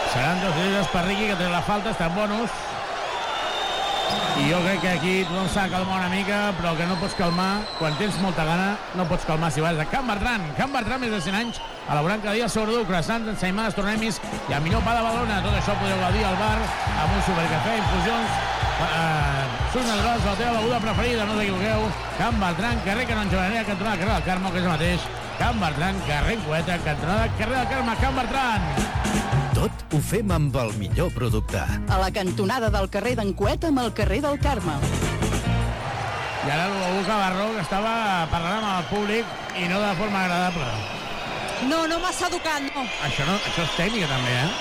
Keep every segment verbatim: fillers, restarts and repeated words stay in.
Seran dos lliures per Riqui, que té la falta, està en bonus. I jo crec que aquí tothom s'ha de calmar una mica, però que no pots calmar, quan tens molta gana, no pots calmar si vas a Can Bertran. Can Bertran, més de cent anys, elaborant cada dia el seu reduc, croissants, ensaïmades, tornemis i el millor pa de Badalona. Tot això podeu gaudir al bar amb un supercafè, infusions, eh, sucs naturals, la teva beguda preferida, no us equivoqueu. Can Bertran, carrer Canonge Berenera, cantonada carrer del Carme, que és el mateix. Can Bertran, carrer Cueta, cantonada carrer del Carme. Can Bertran. Tot ho fem amb el millor producte. A la cantonada del carrer d'en Cuet amb el carrer del Carme. I ara l'U Cabarró, que estava parlant amb el públic i no de forma agradable. No, no massa educat, no. Això, no, això és tècnica, també, eh?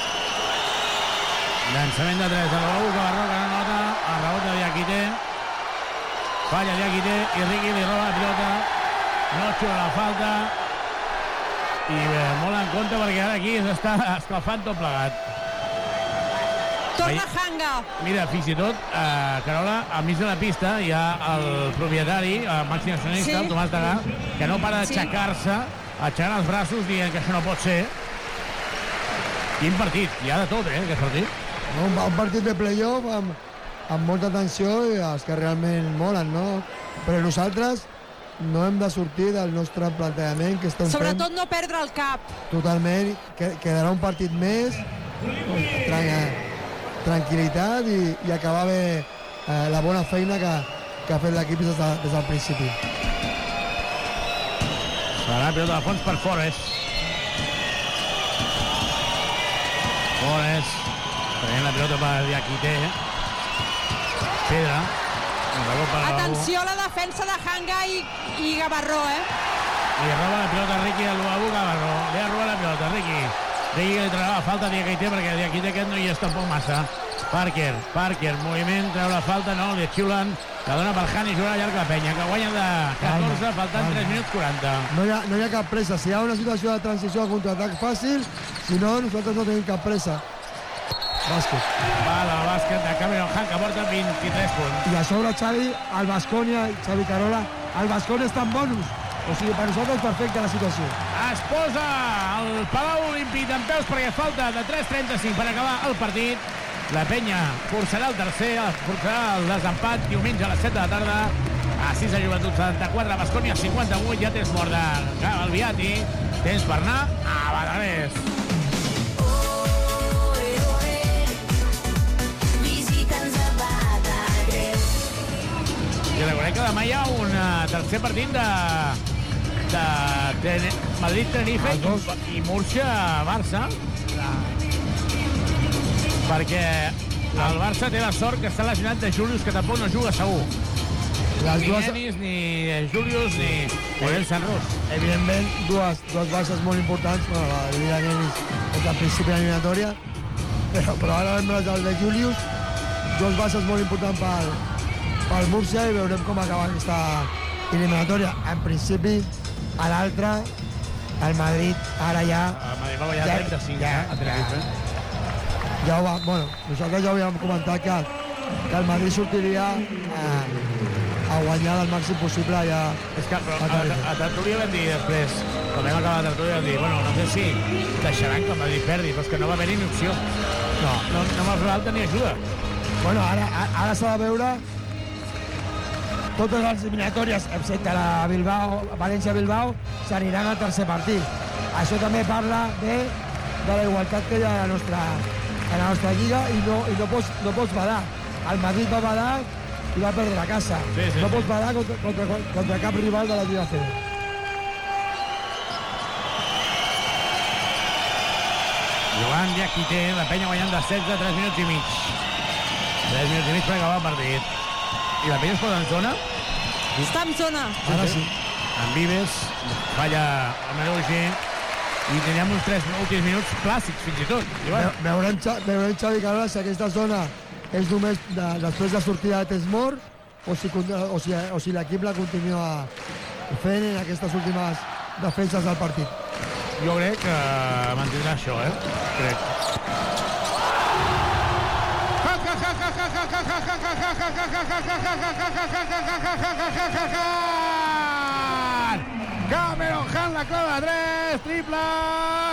Llançament de tres de l'U Cabarró, que no nota. El rebot de Diakité. Falla Diakité i Riqui li roba la pilota. No xuta la falta. I bé, molt en compte perquè ara aquí s'està escalfant tot plegat. Torna Hanga. Mira, fins i tot, eh, Carola, al mig de la pista hi ha el propietari, el màxim accionista, sí. el Tomàs Degà, que no para d'aixecar-se, aixecant els braços, dient que això no pot ser. Quin partit, hi ha de tot, eh, aquest partit. Un, un partit de play-off amb, amb molta tensió i els que realment molen, no? Però nosaltres no hem de sortir del nostre plantejament que estem Sobretot fent. no perdre el cap. Totalment, que, quedarà un partit més, tran tranquil·litat i, i acabar bé eh, la bona feina que, que ha fet l'equip des, de, des del principi. Serà pilota de fons per Forest. Forest, prenent la pilota per Diakité. Pedra. Atenció a la defensa de Hanga i, i Gavarró, eh? Li roba la pilota a Riqui al Luabu Gavarró. Li ha robat la pilota a Riqui. Riqui li treu la falta a Diakité perquè Diakité aquest no hi és tampoc massa. Parker, Parker, moviment, treu la falta, no, li xiulen. La dona per Han i juga llarg la penya, que guanya de catorze, faltant tres minuts quaranta. No hi, ha, no hi ha cap pressa. Si hi ha una situació de transició a contraatac fàcil, si no, nosaltres no tenim cap pressa. Bàsquet. Va, la bàsquet de Cameron Han, que porta vint-i-tres punts. I a sobre, Xavi, el Baskonia, Xavi Carola, el Baskonia està en bonus. O sigui, per nosaltres perfecta la situació. Es posa el Palau Olímpic en peus perquè falta de tres trenta-cinc per acabar el partit. La penya forçarà el tercer, forçarà el desempat diumenge a les set de la tarda. A sis de Joventut setanta-quatre, Baskonia cinquanta-vuit, ja tens mort de Galviati. Tens per anar a Badalés. I recordem que demà hi ha un uh, tercer partit de, de, de Madrid-Tenerife i, i Múrcia-Barça. Perquè el Barça té la sort que està lesionat de Julius, que tampoc no juga segur. Les ni dues... Enis, ni Julius, ni Morel Sanros. Evidentment, dues, dues baixes molt importants. Bueno, la de Vila Enis és al principi de l'eliminatòria, però, però ara hem les de Julius. Dues baixes molt importants pel, pel Múrcia i veurem com acaba aquesta eliminatòria. En principi, a l'altre, el Madrid ara ja... El Madrid va guanyar trenta-cinc, ja, a Tenerife. Ja ho va, bueno, nosaltres ja ho havíem comentat que, que el Madrid sortiria a, a guanyar el màxim possible ja. És que però, a, a, a Tertúlia vam dir després, quan vam acabar la Tertúlia vam dir, bueno, no sé si deixaran que el Madrid perdi, però és que no va haver-hi ni opció. No, no, no va fer alta ni ajuda. Bueno, ara, ara s'ha de veure totes les eliminatòries, excepte la Bilbao, València-Bilbao, s'aniran al tercer partit. Això també parla de, de la igualtat que hi ha a la nostra, a la nostra lliga i no, i no, pots, no pots badar. El Madrid va badar i va perdre la casa. Sí, sí, no pots badar contra, contra, contra cap rival de la Lliga C B. Joan Diakité, la penya guanyant de setze, tres minuts i mig. tres minuts i mig per acabar el partit. I la penya es posa en zona? Està en zona. Ara sí. En Vives, falla el Merugi, i teníem uns tres últims minuts clàssics, fins i tot. I bueno. Ve veurem, veurem Xavi Carola si aquesta zona és només de, després de sortida de temps mort o si, o si, o si l'equip la continua fent en aquestes últimes defenses del partit. Jo crec que mantindrà això, eh? Crec. Cameron Han, la clava de tres, triple!